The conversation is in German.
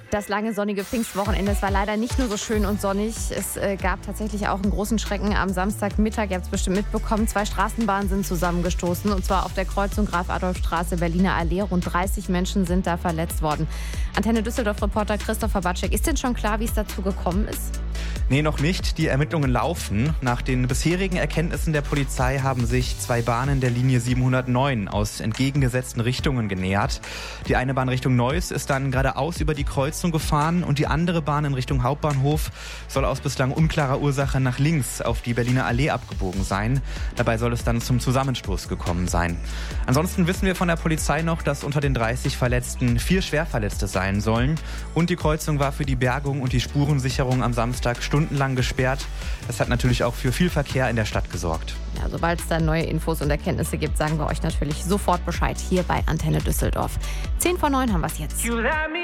Das lange sonnige Pfingstwochenende, es war leider nicht nur so schön und sonnig. Es gab tatsächlich auch einen großen Schrecken am Samstagmittag. Ihr habt es bestimmt mitbekommen. 2 Straßenbahnen sind zusammengestoßen. Und zwar auf der Kreuzung Graf-Adolf-Straße, Berliner Allee. Rund 30 Menschen sind da verletzt worden. Antenne Düsseldorf-Reporter Christopher Batschek. Ist denn schon klar, wie es dazu gekommen ist? Nee, noch nicht. Die Ermittlungen laufen. Nach den bisherigen Erkenntnissen der Polizei haben sich 2 Bahnen der Linie 709 aus entgegengesetzten Richtungen genähert. Die eine Bahn Richtung Neuss ist dann geradeaus über die Kreuzung gefahren und die andere Bahn in Richtung Hauptbahnhof soll aus bislang unklarer Ursache nach links auf die Berliner Allee abgebogen sein. Dabei soll es dann zum Zusammenstoß gekommen sein. Ansonsten wissen wir von der Polizei noch, dass unter den 30 Verletzten 4 Schwerverletzte sein sollen. Und die Kreuzung war für die Bergung und die Spurensicherung am Samstag stundenlang gesperrt. Das hat natürlich auch für viel Verkehr in der Stadt gesorgt. Ja, sobald es dann neue Infos und Erkenntnisse gibt, sagen wir euch natürlich sofort Bescheid hier bei Antenne Düsseldorf. 10 vor 9 haben wir es jetzt.